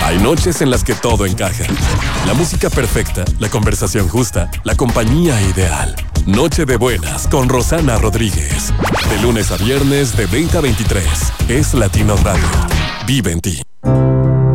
Hay noches en las que todo encaja. La música perfecta, la conversación justa, la compañía ideal. Noche de buenas con Rosana Rodríguez. De lunes a viernes de 20 a 23. Es Latino Radio. Vive en ti.